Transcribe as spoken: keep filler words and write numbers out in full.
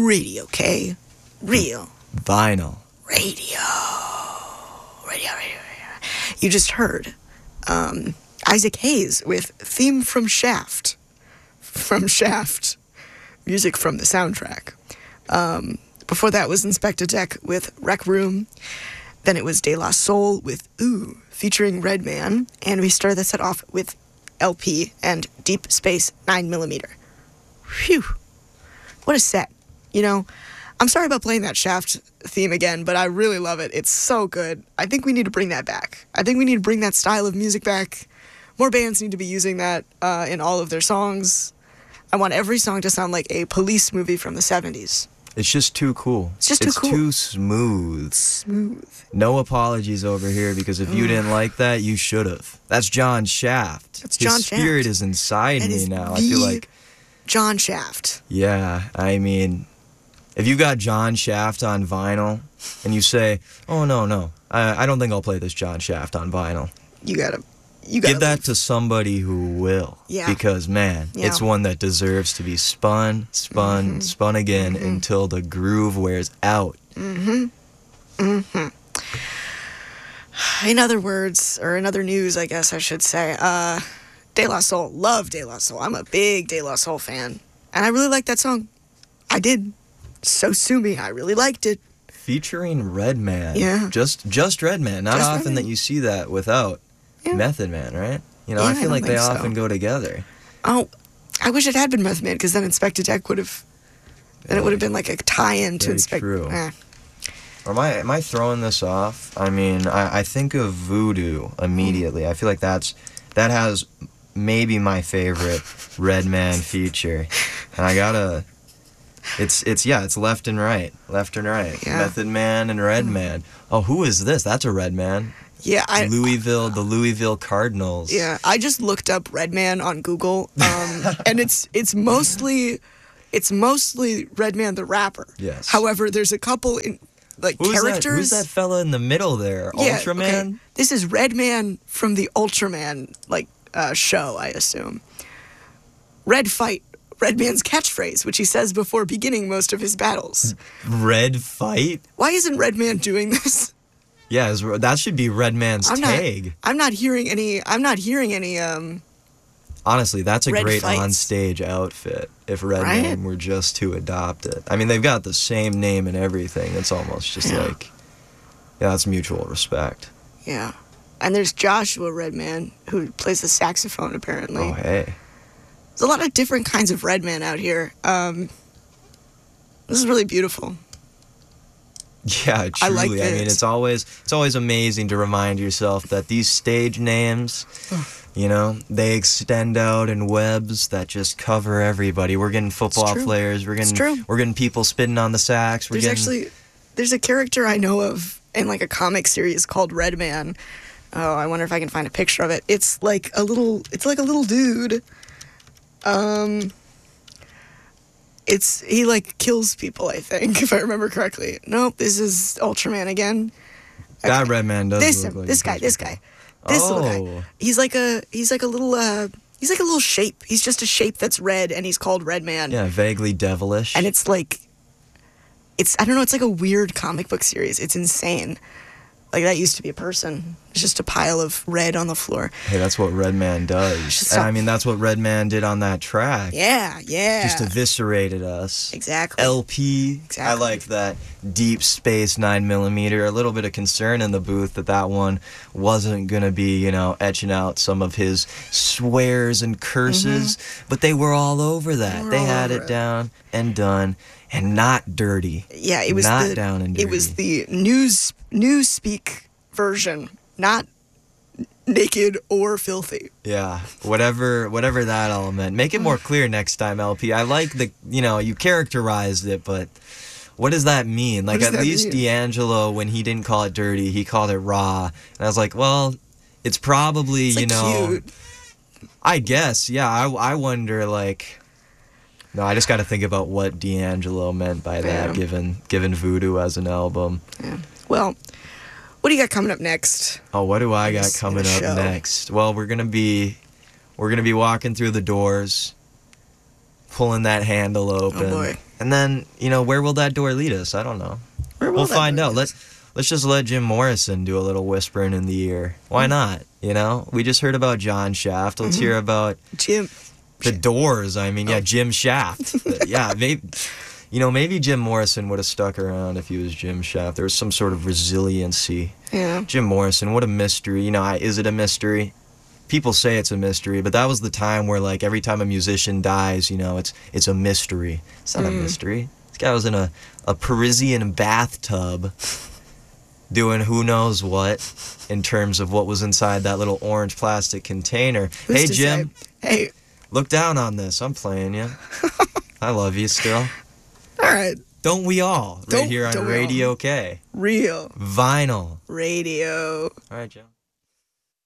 radio, okay? Real. Vinyl. Radio. Radio, radio, radio. You just heard um, Isaac Hayes with Theme from Shaft. From Shaft. Music from the soundtrack. Um, before that was Inspector Deck with Rec Room. Then it was De La Soul with Ooh, featuring Redman. And we started the set off with L P and Deep Space nine millimeter. Phew. What a set. You know, I'm sorry about playing that Shaft theme again, but I really love it. It's so good. I think we need to bring that back. I think we need to bring that style of music back. More bands need to be using that uh, in all of their songs. I want every song to sound like a police movie from the seventies. It's just too cool. It's just too it's cool. It's too smooth. Smooth. No apologies over here, because if you didn't like that, you should have. That's John Shaft. That's His John spirit Shaft. is inside That me is now. I the feel like... John Shaft. Yeah, I mean, if you got John Shaft on vinyl, and you say, oh, no, no, I, I don't think I'll play this John Shaft on vinyl. You gotta... You gotta Give that leave. to somebody who will. Yeah. Because, man, Yeah. it's one that deserves to be spun, spun, Mm-hmm. spun again mm-hmm. until the groove wears out. Mm-hmm. Mm-hmm. In other words, or in other news, I guess I should say, uh, De La Soul. Love De La Soul. I'm a big De La Soul fan. And I really liked that song. I did. So Sue Me. I really liked it. Featuring Redman. Yeah. Just just Redman. Not Just often Redman. that you see that without Yeah. Method Man, right? You know, Yeah, I I feel don't like they think so. often go together. Oh, I wish it had been Method Man, because then Inspector Deck would have... Then it would have been like a tie-in to Very Inspector... true. Eh. Or am I, am I throwing this off? I mean, I, I think of Voodoo immediately. I feel like that's that has maybe my favorite Redman feature. And I gotta... It's, it's yeah, it's left and right. Left and right. Yeah. Method Man and Redman. Oh, who is this? That's a Redman. Yeah, I... Louisville, the Louisville Cardinals. Yeah, I just looked up Redman on Google, um, and it's it's mostly it's mostly Redman the rapper. Yes. However, there's a couple in like Who's characters. That, who's that fella in the middle there? Yeah, Ultraman? okay. This is Redman from the Ultraman like uh, show, I assume. Red fight, Redman's catchphrase, which he says before beginning most of his battles. Red fight? Why isn't Redman doing this? Yeah, is- that should be Redman's I'm tag. not. I'm not hearing any. I'm not hearing any. Um. Honestly, that's a Red great fights. on-stage outfit if Redman Right? were just to adopt it. I mean, they've got the same name and everything. It's almost just Yeah. like, yeah, that's mutual respect. Yeah. And there's Joshua Redman, who plays the saxophone, apparently. Oh, hey. There's a lot of different kinds of Redman out here. Um, this is really beautiful. Yeah, I truly. like I mean, this. it's always it's always amazing to remind yourself that these stage names, you know, they extend out in webs that just cover everybody. We're getting football true. players. We're It's getting true. we're getting people spitting on the sax. We're There's getting actually, there's a character I know of in like a comic series called Redman. Oh, I wonder if I can find a picture of it. It's like a little, it's like a little dude. Um, it's, he like kills people, I think, if I remember correctly. Nope, this is Ultraman again. that Redman does This look him, like this he guy, kills this people. guy, this little Oh. guy. He's like a, he's like a little, uh, he's like a little shape. He's just a shape that's red, and he's called Redman. Yeah, vaguely devilish. And it's like, it's, I don't know, it's like a weird comic book series. It's insane. Like, that used to be a person. It's just a pile of red on the floor. Hey, that's what Redman does. Just And so- I mean, that's what Redman did on that track. Yeah, yeah. Just eviscerated us. Exactly. L P. I Exactly. like that Deep Space nine millimeter. A little bit of concern in the booth that that one wasn't going to be, you know, etching out some of his swears and curses. But they were all over that. Mm-hmm. were They all had over it it. down and done and not dirty. Yeah, it was not the, down and it was dirty. the news newspeak version, not naked or filthy. Yeah, whatever whatever that element. Make it more clear next time, L P. I like the, you know, you characterized it, but what does that mean? Like, does at that least mean? D'Angelo, when he didn't call it dirty, he called it raw. And I was like, well, it's probably, It's you like know, cute. I guess, yeah. I, I wonder, like, no, I just got to think about what D'Angelo meant by that, Yeah. given given Voodoo as an album. Yeah. Well, what do you got coming up next? Oh, what do I got Yes, coming the up show. next? Well, we're gonna be, we're gonna be walking through the doors, pulling that handle open, Oh, boy. And then, you know, where will that door lead us? I don't know. Where will We'll that find door out. lead us? Let's let's just let Jim Morrison do a little whispering in the ear. Why not? You know, we just heard about John Shaft. Let's hear about Jim. the Doors. I mean, yeah, Jim Shaft. yeah, maybe. You know, maybe Jim Morrison would have stuck around if he was Jim Shaft. There was some sort of resiliency. Yeah. Jim Morrison, what a mystery. You know, I, is it a mystery? People say it's a mystery, but that was the time where, like, every time a musician dies, you know, it's it's a mystery. It's not Mm. a mystery. This guy was in a, a Parisian bathtub doing who knows what in terms of what was inside that little orange plastic container. Who's Hey, to Jim, say? Hey. look down on this. I'm playing you. I love you still. All right. Don't we all? Right Don't- here on don't we all? Radio K. Real Vinyl. radio. All right, Joe.